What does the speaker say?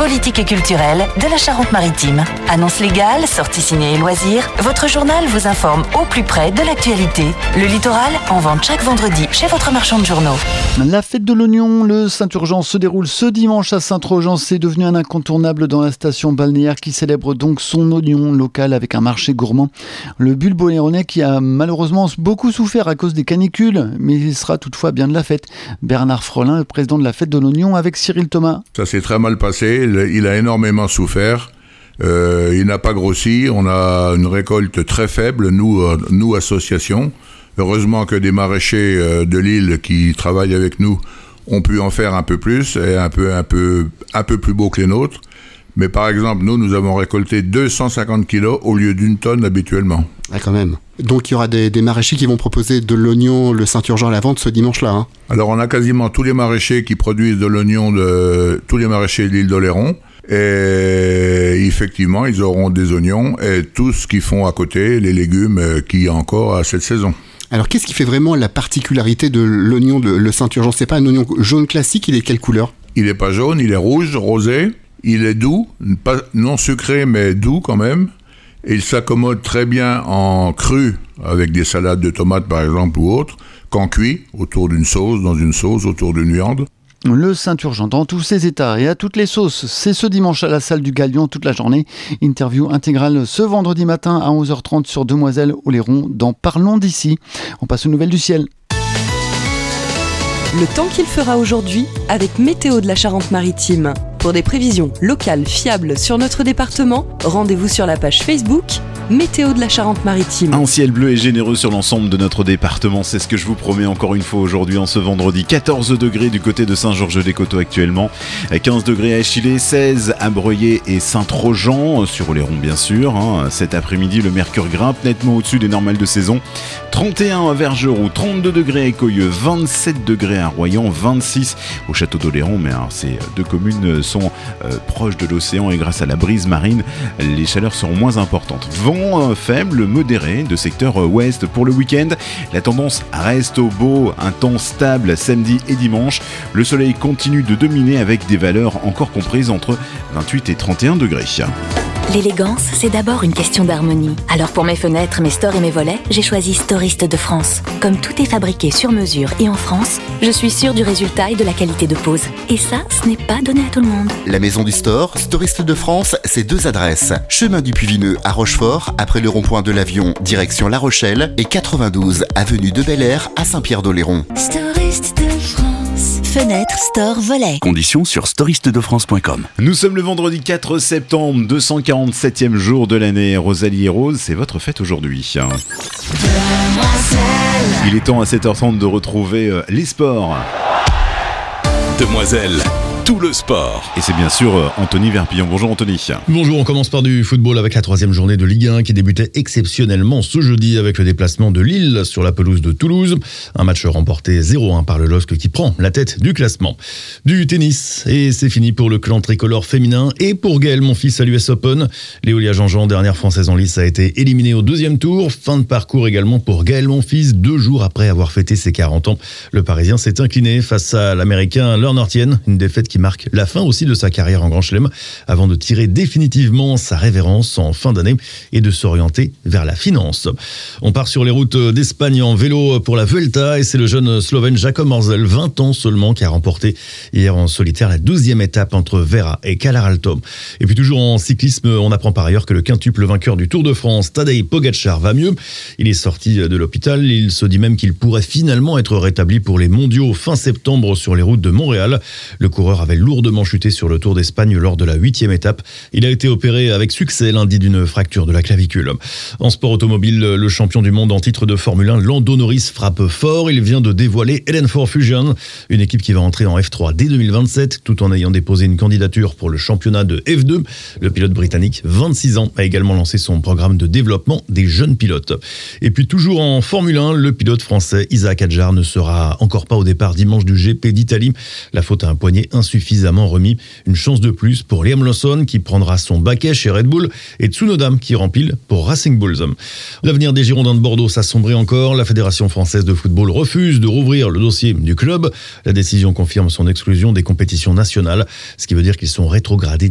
politique et culturelle de la Charente-Maritime. Annonces légales, sorties ciné et loisirs, votre journal vous informe au plus près de l'actualité. Le Littoral, en vente chaque vendredi chez votre marchand de journaux. La fête de l'oignon, le Saint-Urgence, se déroule ce dimanche à Saint-Trojan. C'est devenu un incontournable dans la station balnéaire qui célèbre donc son oignon local avec un marché gourmand. Le bulbe oléronais qui a malheureusement beaucoup souffert à cause des canicules, mais il sera toutefois bien de la fête. Bernard Frelin, le président de la fête de l'oignon, avec Cyril Thomas. Ça s'est très mal passé, il a énormément souffert. Il n'a pas grossi, on a une récolte très faible, nous association. Heureusement que des maraîchers de l'île qui travaillent avec nous ont pu en faire un peu plus et un peu plus beau que les nôtres. Mais par exemple, nous avons récolté 250 kilos au lieu d'une tonne habituellement. Ah, quand même. Donc il y aura des maraîchers qui vont proposer de l'oignon, le Saint-Urgence à la vente ce dimanche-là. Hein. Alors on a quasiment tous les maraîchers qui produisent de l'oignon, tous les maraîchers de l'île d'Oléron. Et effectivement, ils auront des oignons et tout ce qu'ils font à côté, les légumes qu'il y a encore à cette saison. Alors qu'est-ce qui fait vraiment la particularité de l'oignon, le Saint-Urgence ? C'est pas un oignon jaune classique, il est quelle couleur ? Il n'est pas jaune, il est rouge, rosé. Il est doux, pas, non sucré, mais doux quand même. Et il s'accommode très bien en cru, avec des salades de tomates par exemple ou autres, qu'en cuit, autour d'une sauce, dans une sauce, autour d'une viande. Le Saint-Urgence dans tous ses états et à toutes les sauces, c'est ce dimanche à la salle du Galion toute la journée. Interview intégrale ce vendredi matin à 11h30 sur Demoiselles-Oléron dans Parlons d'ici. On passe aux nouvelles du ciel. Le temps qu'il fera aujourd'hui avec Météo de la Charente-Maritime. Pour des prévisions locales fiables sur notre département, rendez-vous sur la page Facebook Météo de la Charente-Maritime. Un ciel bleu et généreux sur l'ensemble de notre département, c'est ce que je vous promets encore une fois aujourd'hui en ce vendredi. 14 degrés du côté de Saint-Georges-des-Coteaux actuellement, 15 degrés à Échillé, 16 à Breuillé et Saint-Trojan, sur Oléron bien sûr. Cet après-midi, le mercure grimpe nettement au-dessus des normales de saison. 31 à Vergeroux, 32 degrés à Écoyeux, 27 degrés à Royan, 26 au château d'Oléron. Mais alors, ces deux communes sont proches de l'océan et grâce à la brise marine, les chaleurs seront moins importantes. Vent faible, modéré de secteur ouest pour le week-end. La tendance reste au beau, un temps stable samedi et dimanche. Le soleil continue de dominer avec des valeurs encore comprises entre 28 et 31 degrés. L'élégance, c'est d'abord une question d'harmonie. Alors pour mes fenêtres, mes stores et mes volets, j'ai choisi Storiste de France. Comme tout est fabriqué sur mesure et en France, je suis sûre du résultat et de la qualité de pose. Et ça, ce n'est pas donné à tout le monde. La maison du store, Storiste de France, c'est 2 adresses. Chemin du Puy-Vineux à Rochefort, après le rond-point de l'Avion, direction La Rochelle, et 92 avenue de Bel-Air à Saint-Pierre-d'Oléron. Storiste de France. Fenêtre, store, volet. Conditions sur storistedefrance.com. Nous sommes le vendredi 4 septembre, 247e jour de l'année. Rosalie et Rose, c'est votre fête aujourd'hui. Il est temps à 7h30 de retrouver les sports. Demoiselles, tout le sport. Et c'est bien sûr Anthony Verpillon. Bonjour Anthony. Bonjour, on commence par du football avec la 3e journée de Ligue 1 qui débutait exceptionnellement ce jeudi avec le déplacement de Lille sur la pelouse de Toulouse. Un match remporté 0-1 par le LOSC qui prend la tête du classement. Du tennis, et c'est fini pour le clan tricolore féminin et pour Gaël Monfils à l'US Open. Léolia Jean-Jean, dernière française en lice, a été éliminée au 2e tour. Fin de parcours également pour Gaël Monfils, 2 jours après avoir fêté ses 40 ans. Le Parisien s'est incliné face à l'Américain Lorne Ortienne, une défaite qui marque la fin aussi de sa carrière en Grand Chelem avant de tirer définitivement sa révérence en fin d'année et de s'orienter vers la finance. On part sur les routes d'Espagne en vélo pour la Vuelta et c'est le jeune Slovène Jakob Mörzel, 20 ans seulement, qui a remporté hier en solitaire la 12e étape entre Vera et Calar Alto. Et puis toujours en cyclisme, on apprend par ailleurs que le quintuple vainqueur du Tour de France, Tadej Pogačar, va mieux. Il est sorti de l'hôpital, il se dit même qu'il pourrait finalement être rétabli pour les mondiaux fin septembre sur les routes de Montréal. Le coureur avait lourdement chuté sur le Tour d'Espagne lors de la 8e étape. Il a été opéré avec succès lundi d'une fracture de la clavicule. En sport automobile, le champion du monde en titre de Formule 1, Lando Norris, frappe fort. Il vient de dévoiler Edenford Fusion, une équipe qui va entrer en F3 dès 2027, tout en ayant déposé une candidature pour le championnat de F2. Le pilote britannique, 26 ans, a également lancé son programme de développement des jeunes pilotes. Et puis toujours en Formule 1, le pilote français Isaac Hadjar ne sera encore pas au départ dimanche du GP d'Italie. La faute à un poignet insuffisamment remis. Une chance de plus pour Liam Lawson qui prendra son baquet chez Red Bull et Tsunoda qui rempile pour Racing Bulls. L'avenir des Girondins de Bordeaux s'assombrit encore. La Fédération française de football refuse de rouvrir le dossier du club. La décision confirme son exclusion des compétitions nationales, ce qui veut dire qu'ils sont rétrogradés